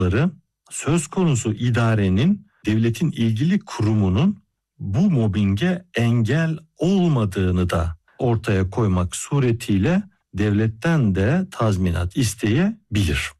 söz konusu idarenin, devletin ilgili kurumunun bu mobbinge engel olmadığını da ortaya koymak suretiyle devletten de tazminat isteyebilir.